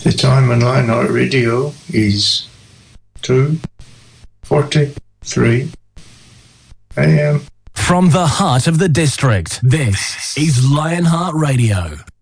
The time on Lionheart Radio is 2:43 a.m. From the heart of the district, this is Lionheart Radio.